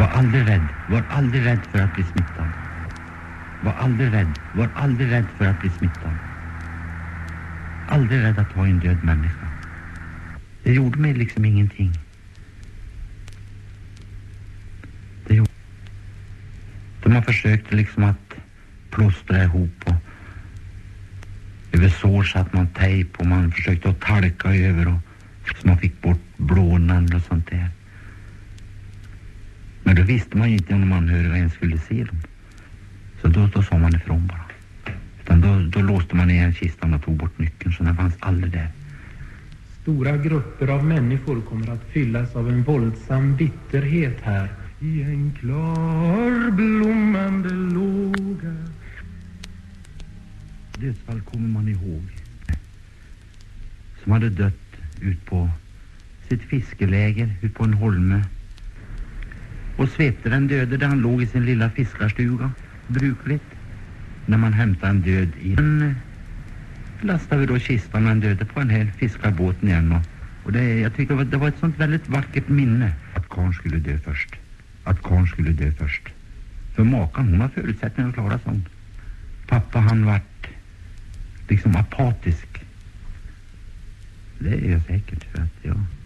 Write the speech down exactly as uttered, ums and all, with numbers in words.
Var aldrig rädd. Var aldrig rädd för att bli smittad. Var aldrig rädd. Var aldrig rädd för att bli smittad. Aldrig rädd att ha en död människa. Det gjorde mig liksom ingenting. Det gjorde... De har försökt liksom att plåstra ihop och över sår satt man tejp och man försökte att talka över och så man fick bort blånan och sånt där. Men då visste man ju inte om de anhöriga ens skulle se dem. Så då, då sa man ifrån bara. Utan då, då låste man igen kistan och tog bort nyckeln, så den fanns aldrig där. Stora grupper av människor kommer att fyllas av en våldsam bitterhet här. I en klar blommande låga. Dödsfall kommer man ihåg. Som hade dött ut på sitt fiskeläger, ut på en holme. Och svepte den döde där han låg i sin lilla fiskarstuga. Brukligt. När man hämtar en död i den lastar vi då kistan och en döde på en hel fiskarbåten igen. Och, och det, jag tycker det var, det var ett sånt väldigt vackert minne. Att Karn skulle dö först. Att Karn skulle dö först. För makan, hon har förutsättningar att klara sånt. Pappa, han vart liksom apatisk. Det är jag säkert för att jag...